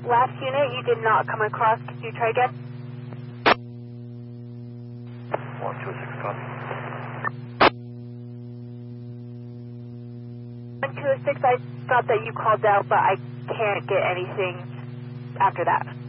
last unit you did not come across. Could you try again? 1206, copy. 1206, I thought that you called out, but I can't get anything after that.